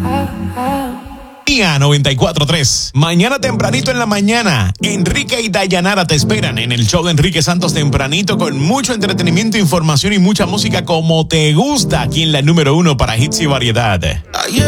Día 94.3. Mañana tempranito en la mañana, Enrique y Dayanara te esperan en el show de Enrique Santos tempranito con mucho entretenimiento, información y mucha música como te gusta aquí en la número 1 para hits y variedad.